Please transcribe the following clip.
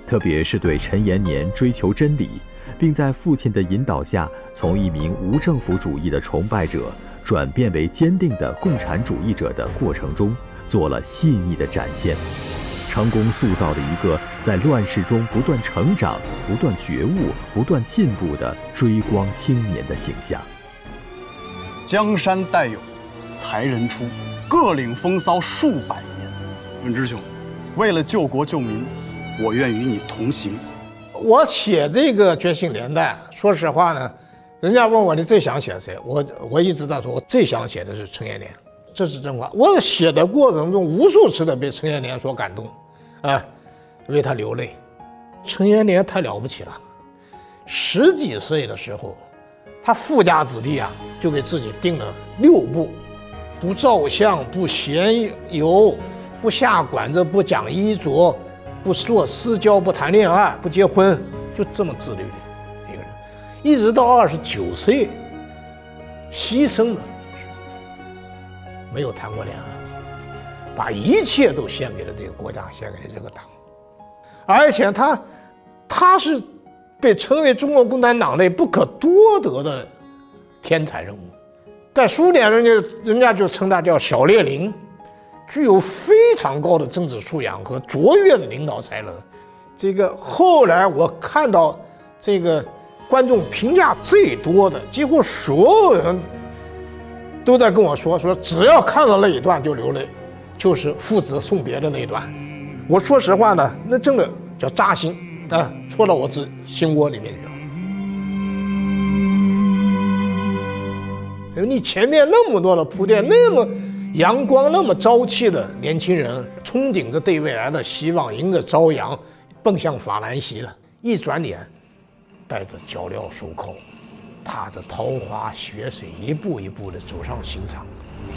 特别是对陈延年追求真理，并在父亲的引导下，从一名无政府主义的崇拜者转变为坚定的共产主义者的过程中，做了细腻的展现，成功塑造了一个在乱世中不断成长、不断觉悟、不断进步的追光青年的形象。 江山代有才人出，各领风骚数百年。润之兄，为了救国救民，我愿与你同行。 我写这个《觉醒年代》，说实话呢，人家问我你最想写谁，我一直在说，我最想写的是陈延年，这是真话。我写的过程中，无数次的被陈延年所感动，为他流泪。陈延年太了不起了，10几岁的时候，他富家子弟啊，就给自己定了6不：不照相，不闲游，不下馆子，不讲衣着，不做私交，不谈恋爱，不结婚，就这么自律的一个人，一直到29岁，牺牲了，没有谈过恋爱，把一切都献给了这个国家，献给了这个党，而且他是被称为中国共产党内不可多得的天才人物，在苏联人家就称他叫小列宁，具有非常高的政治素养和卓越的领导才能。这个后来我看到这个观众评价最多的，几乎所有人都在跟我说只要看到那一段就流泪，就是父子送别的那一段。我说实话呢，那真的叫扎心啊，戳到我心窝里面去了。你前面那么多的铺垫，那么阳光那么朝气的年轻人，憧憬着对未来的希望，迎着朝阳奔向法兰西了，一转脸带着脚镣手铐，踏着桃花血水，一步一步地走上刑场。